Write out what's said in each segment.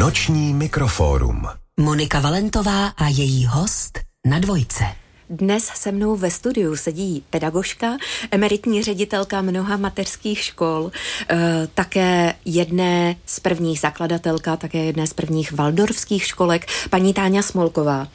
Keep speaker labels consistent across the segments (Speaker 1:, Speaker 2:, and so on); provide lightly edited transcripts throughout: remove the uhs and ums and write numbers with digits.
Speaker 1: Noční mikrofórum.
Speaker 2: Monika Valentová a její host na Dvojce.
Speaker 3: Dnes se mnou ve studiu sedí pedagožka, emeritní ředitelka mnoha mateřských škol, také jedné z prvních zakladatelka, také jedné z prvních waldorfských školek, paní Táňa Smolková.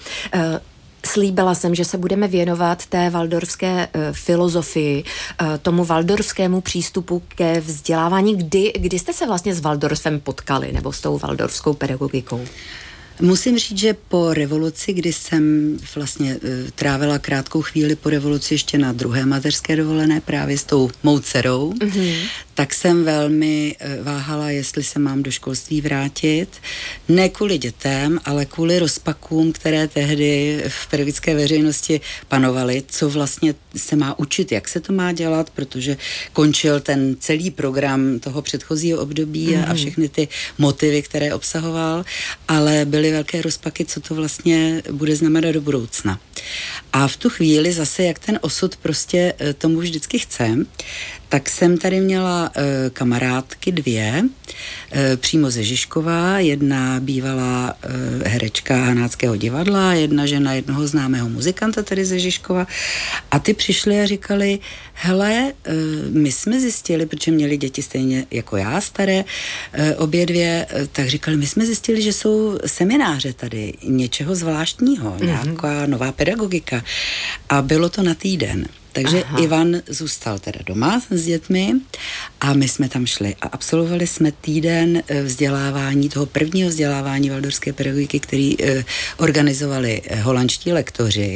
Speaker 3: Slíbila jsem, že se budeme věnovat té waldorfské filozofii, tomu waldorfskému přístupu ke vzdělávání. Kdy jste se vlastně s Waldorfem potkali, nebo s tou waldorfskou pedagogikou?
Speaker 4: Musím říct, že po revoluci, kdy jsem vlastně trávila krátkou chvíli po revoluci ještě na druhé mateřské dovolené právě s tou mou dcerou, tak jsem velmi váhala, jestli se mám do školství vrátit. Ne kvůli dětem, ale kvůli rozpakům, které tehdy v pedagogické veřejnosti panovaly, co vlastně se má učit, jak se to má dělat, protože končil ten celý program toho předchozího období a všechny ty motivy, které obsahoval, ale byly velké rozpaky, co to vlastně bude znamenat do budoucna. A v tu chvíli zase, jak ten osud prostě tomu vždycky chce, tak jsem tady měla kamarádky dvě, přímo ze Žižkova, jedna bývalá herečka Hanáckého divadla, jedna žena jednoho známého muzikanta tady ze Žižkova, a ty přišly a říkali, hele, my jsme zjistili, protože měli děti stejně jako já, staré, obě dvě, tak říkali, my jsme zjistili, že jsou semináře tady, něčeho zvláštního, nějaká nová pedagogika, a bylo to na týden. Takže Ivan zůstal teda doma s dětmi a my jsme tam šli a absolvovali jsme týden vzdělávání, toho prvního vzdělávání waldorfské pedagogiky, který organizovali holandští lektoři.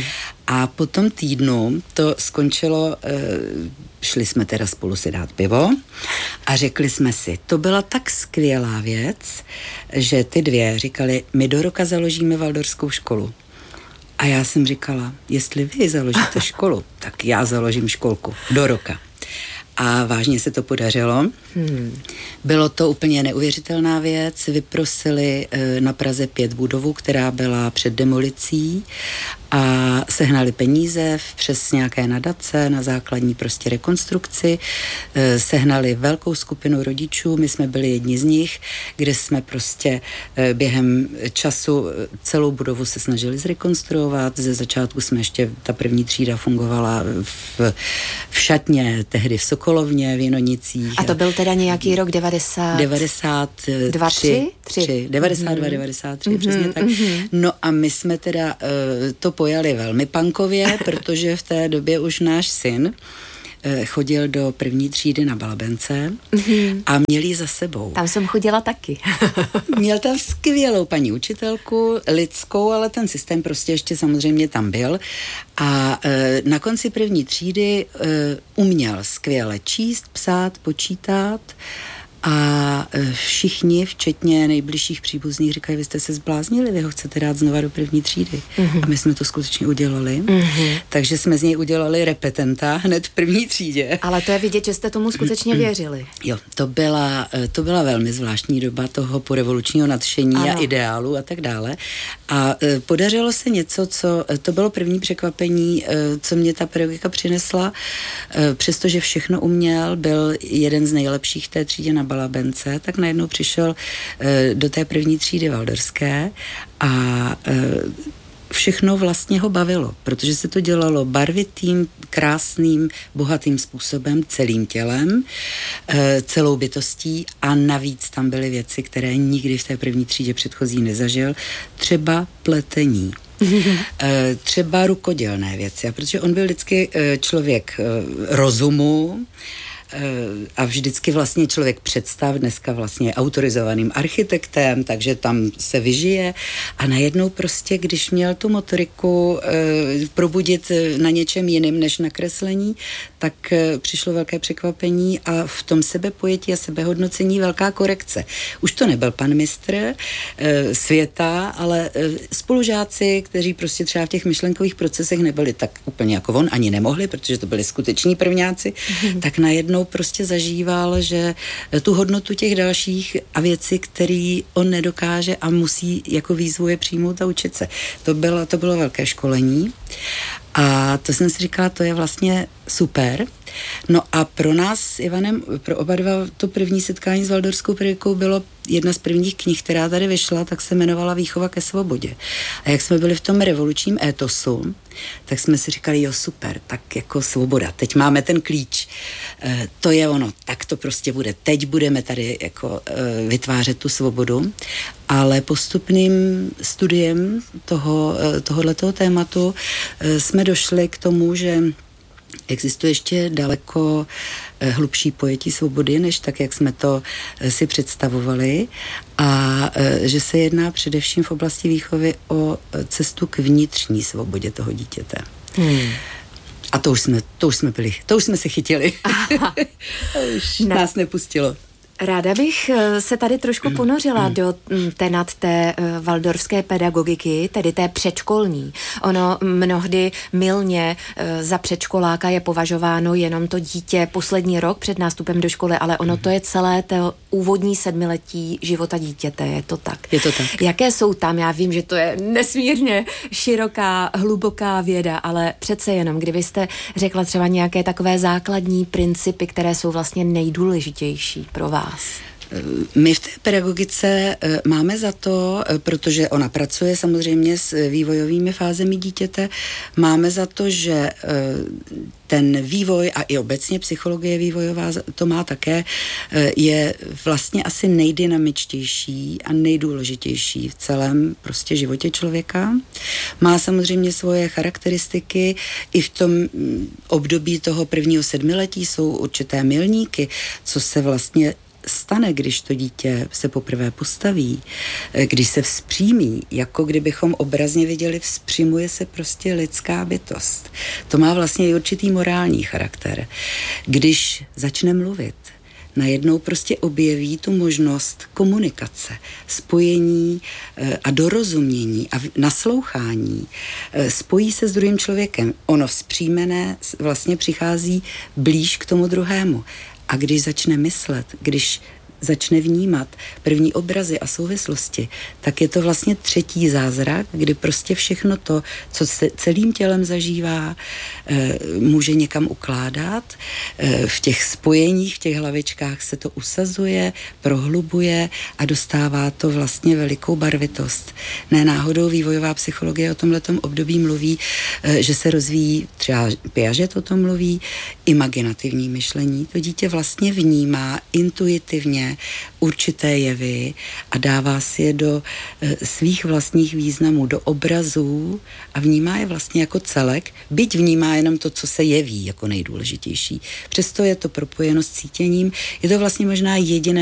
Speaker 4: A po tom týdnu to skončilo, šli jsme teda spolu si dát pivo a řekli jsme si, to byla tak skvělá věc, že ty dvě říkali, my do roka založíme waldorfskou školu. A já jsem říkala, jestli vy založíte školu, tak já založím školku do roka. A vážně se to podařilo. Bylo to úplně neuvěřitelná věc. Vyprosili na Praze 5 budovu, která byla před demolicí, a sehnali peníze přes nějaké nadace na základní prostě rekonstrukci. Sehnali velkou skupinu rodičů, my jsme byli jedni z nich, kde jsme prostě během času celou budovu se snažili zrekonstruovat. Ze začátku jsme ještě, ta první třída fungovala v šatně, tehdy v Sokolovně, v Jinonicích.
Speaker 3: A to byl teda nějaký rok
Speaker 4: 93, přesně tak. No a my jsme teda to pojali velmi punkově, protože v té době už náš syn chodil do první třídy na Balabence a měl ji za sebou.
Speaker 3: Tam jsem chodila taky.
Speaker 4: Měl tam skvělou paní učitelku, lidskou, ale ten systém prostě ještě samozřejmě tam byl. A na konci první třídy uměl skvěle číst, psát, počítat. A všichni, včetně nejbližších příbuzných, říkají, vy jste se zbláznili, vy ho chcete dát znova do první třídy. A my jsme to skutečně udělali. Takže jsme z něj udělali repetenta hned v první třídě.
Speaker 3: Ale to je vidět, že jste tomu skutečně věřili.
Speaker 4: Jo, to byla velmi zvláštní doba toho porevolučního nadšení a ideálu a tak dále. A podařilo se něco, to bylo první překvapení, co mě ta pedagogika přinesla. Přestože všechno uměl, byl jeden z nejlepších té třídě na Balabence, tak najednou přišel do té první třídy waldorfské a všechno vlastně ho bavilo, protože se to dělalo barvitým, krásným, bohatým způsobem, celým tělem, celou bytostí, a navíc tam byly věci, které nikdy v té první třídě předchozí nezažil, třeba pletení. Třeba rukodělné věci, a protože on byl vždycky člověk rozumu, a vždycky vlastně člověk představ, dneska vlastně autorizovaným architektem, takže tam se vyžije, a najednou prostě, když měl tu motoriku probudit na něčem jiným než na kreslení, tak přišlo velké překvapení a v tom sebepojetí a sebehodnocení velká korekce. Už to nebyl pan mistr světa, ale spolužáci, kteří prostě třeba v těch myšlenkových procesech nebyli tak úplně jako on, ani nemohli, protože to byli skuteční prvňáci, tak najednou najednou prostě zažíval, že tu hodnotu těch dalších a věci, které on nedokáže a musí jako výzvu je přijmout a učit se. To bylo velké školení. A to jsem si říkala, to je vlastně super. No a pro nás s Ivanem, pro oba dva to první setkání s valdorskou pedagogikou bylo jedna z prvních knih, která tady vyšla, tak se jmenovala Výchova ke svobodě. A jak jsme byli v tom revolučním étosu, tak jsme si říkali, jo super, tak jako svoboda, teď máme ten klíč, to je ono, tak to prostě bude, teď budeme tady jako vytvářet tu svobodu, ale postupným studiem tohoto tématu jsme došli k tomu, že existuje ještě daleko hlubší pojetí svobody, než tak, jak jsme to si představovali, a že se jedná především v oblasti výchovy o cestu k vnitřní svobodě toho dítěte. A to už jsme se chytili. To už nás nepustilo.
Speaker 3: Ráda bych se tady trošku ponořila do té waldorfské pedagogiky, tedy té předškolní. Ono mnohdy mylně za předškoláka je považováno jenom to dítě poslední rok před nástupem do školy, ale ono to je celé to úvodní 7letí života dítěte, je to tak?
Speaker 4: Je to tak.
Speaker 3: Jaké jsou tam? Já vím, že to je nesmírně široká, hluboká věda, ale přece jenom, kdybyste řekla třeba nějaké takové základní principy, které jsou vlastně nejdůležitější pro vás.
Speaker 4: My v té pedagogice máme za to, protože ona pracuje samozřejmě s vývojovými fázemi dítěte, máme za to, že ten vývoj a i obecně psychologie vývojová to má také, je vlastně asi nejdynamičtější a nejdůležitější v celém prostě životě člověka. Má samozřejmě svoje charakteristiky, i v tom období toho prvního 7letí jsou určité milníky, co se vlastně stane, když to dítě se poprvé postaví, když se vzpřímí, jako kdybychom obrazně viděli, vzpřímuje se prostě lidská bytost. To má vlastně i určitý morální charakter. Když začne mluvit, najednou prostě objeví tu možnost komunikace, spojení a dorozumění a naslouchání. Spojí se s druhým člověkem. Ono vzpřímené vlastně přichází blíž k tomu druhému. A když začne myslet, když začne vnímat první obrazy a souvislosti, tak je to vlastně třetí zázrak, kdy prostě všechno to, co se celým tělem zažívá, může někam ukládat. V těch spojeních, v těch hlavičkách se to usazuje, prohlubuje a dostává to vlastně velikou barvitost. Ne náhodou vývojová psychologie o tomhletom období mluví, že se rozvíjí, třeba Piaget o tom mluví, imaginativní myšlení. To dítě vlastně vnímá intuitivně určité jevy a dává si je do svých vlastních významů, do obrazů a vnímá je vlastně jako celek, byť vnímá jenom to, co se jeví jako nejdůležitější. Přesto je to propojeno s cítěním. Je to vlastně možná jediné